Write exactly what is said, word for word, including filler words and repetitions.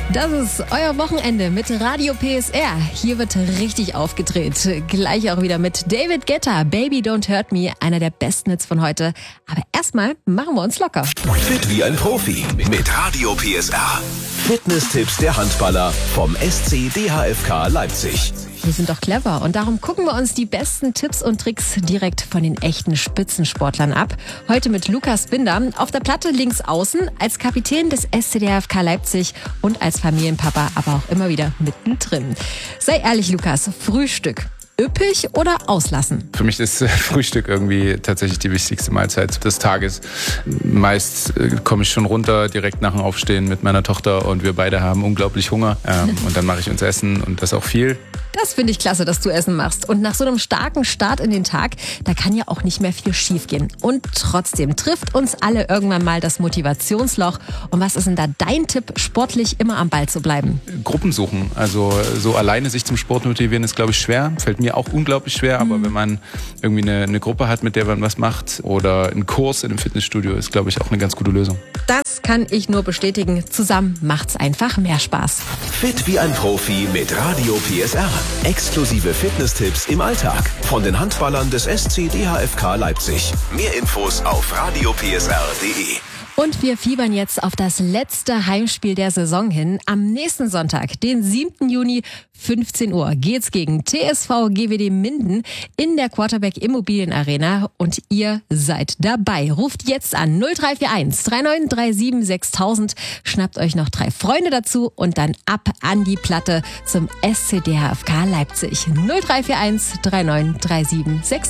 Das ist euer Wochenende mit Radio P S R. Hier wird richtig aufgedreht. Gleich auch wieder mit David Guetta, Baby Don't Hurt Me, einer der besten Hits von heute. Aber erstmal machen wir uns locker. Fit wie ein Profi mit Radio P S R. Fitness-Tipps der Handballer vom S C D H F K Leipzig. Wir sind doch clever und darum gucken wir uns die besten Tipps und Tricks direkt von den echten Spitzensportlern ab. Heute mit Lukas Binder auf der Platte links außen, als Kapitän des S C D H F K Leipzig und als Familienpapa, aber auch immer wieder mittendrin. Sei ehrlich, Lukas, Frühstück. Üppig oder auslassen? Für mich ist Frühstück irgendwie tatsächlich die wichtigste Mahlzeit des Tages. Meist komme ich schon runter, direkt nach dem Aufstehen mit meiner Tochter und wir beide haben unglaublich Hunger. Ähm, und dann mache ich uns Essen und das auch viel. Das finde ich klasse, dass du Essen machst. Und nach so einem starken Start in den Tag, da kann ja auch nicht mehr viel schiefgehen. Und trotzdem trifft uns alle irgendwann mal das Motivationsloch. Und was ist denn da dein Tipp, sportlich immer am Ball zu bleiben? Gruppen suchen. Also so alleine sich zum Sport motivieren ist, glaube ich, schwer. Fällt mir auch unglaublich schwer. Aber mhm. wenn man irgendwie eine, eine Gruppe hat, mit der man was macht oder einen Kurs in einem Fitnessstudio, ist, glaube ich, auch eine ganz gute Lösung. Das kann ich nur bestätigen. Zusammen macht's einfach mehr Spaß. Fit wie ein Profi mit Radio P S R. Exklusive Fitness-Tipps im Alltag von den Handballern des S C D H F K Leipzig. Mehr Infos auf radio p s r punkt d e. Und wir fiebern jetzt auf das letzte Heimspiel der Saison hin. Am nächsten Sonntag, den siebten Juni, fünfzehn Uhr, geht's gegen T S V G W D Minden in der Quarterback Immobilien Arena und ihr seid dabei. Ruft jetzt an null drei vier eins drei neun drei sieben sechstausend, schnappt euch noch drei Freunde dazu und dann ab an die Platte zum S C D H F K Leipzig. null drei vier eins drei neun drei sieben sechstausend.